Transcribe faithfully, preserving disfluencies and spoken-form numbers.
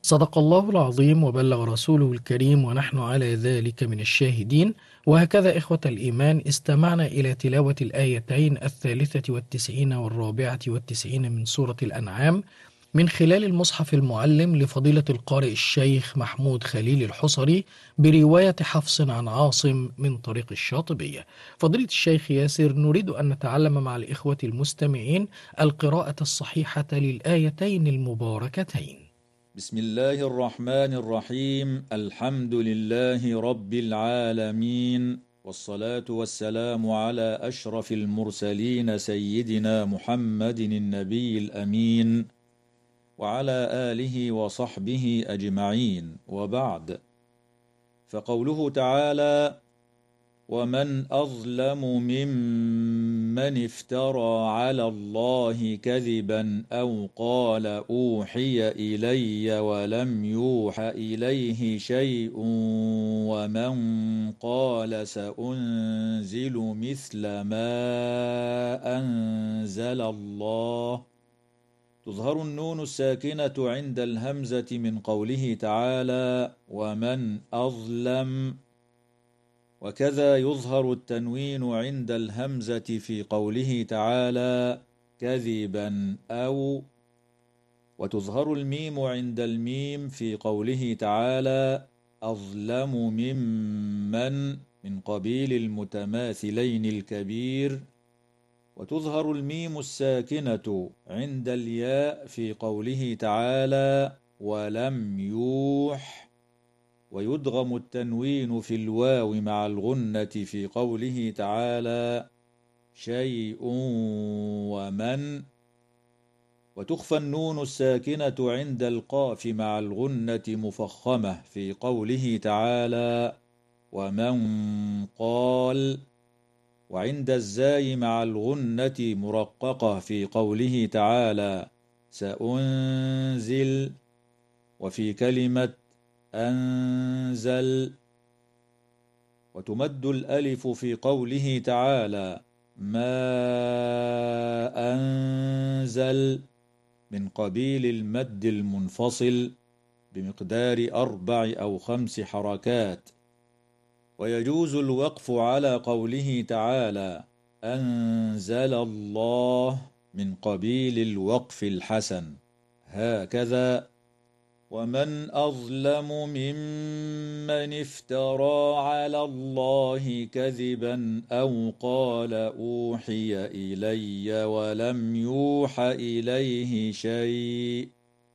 صدق الله العظيم وبلغ رسوله الكريم ونحن على ذلك من الشاهدين. وهكذا إخوة الإيمان استمعنا إلى تلاوة الآيتين الثالثة والتسعين والرابعة والتسعين من سورة الأنعام من خلال المصحف المعلم لفضيلة القارئ الشيخ محمود خليل الحصري برواية حفص عن عاصم من طريق الشاطبية. فضيلة الشيخ ياسر، نريد أن نتعلم مع الإخوة المستمعين القراءة الصحيحة للآيتين المباركتين. بسم الله الرحمن الرحيم. الحمد لله رب العالمين، والصلاة والسلام على أشرف المرسلين سيدنا محمد النبي الأمين وعلى آله وصحبه أجمعين، وبعد. فقوله تعالى: ومن أظلم ممن افترى على الله كذبا أو قال أوحي إلي ولم يوح إليه شيء ومن قال سأنزل مثل ما أنزل الله. تظهر النون الساكنة عند الهمزة من قوله تعالى: ومن أظلم، وكذا يظهر التنوين عند الهمزة في قوله تعالى: كذبا أو، وتظهر الميم عند الميم في قوله تعالى: أظلم ممن، من قبيل المتماثلين الكبير. وتظهر الميم الساكنة عند الياء في قوله تعالى: ولم يوح، ويدغم التنوين في الواو مع الغنة في قوله تعالى: شيء ومن. وتخفى النون الساكنة عند القاف مع الغنة مفخمة في قوله تعالى: ومن قال، وعند الزاي مع الغنة مرققة في قوله تعالى: سأنزل. وفي كلمة أنزل. وتمد الألف في قوله تعالى: ما أنزل، من قبيل المد المنفصل بمقدار أربع أو خمس حركات. ويجوز الوقف على قوله تعالى: أنزل الله، من قبيل الوقف الحسن. هكذا: ومن أظلم ممن افترى على الله كذبا أو قال أوحي إلي ولم يوح إليه شيء